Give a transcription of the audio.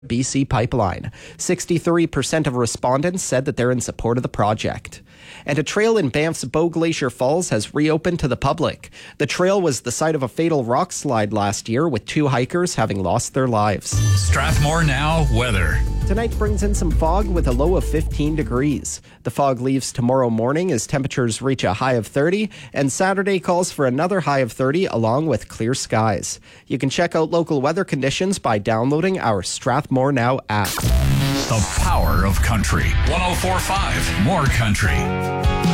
BC Pipeline. 63% of respondents said that they're in support of the project. And a trail in Banff's Bow Glacier Falls has reopened to the public. The trail was the site of a fatal rock slide last year, with 2 hikers having lost their lives. Strathmore Now weather. Tonight brings in some fog with a low of 15 degrees. The fog leaves tomorrow morning as temperatures reach a high of 30, and Saturday calls for another high of 30 along with clear skies. You can check out local weather conditions by downloading our Strathmore Now app. The power of country. 104.5 More Country.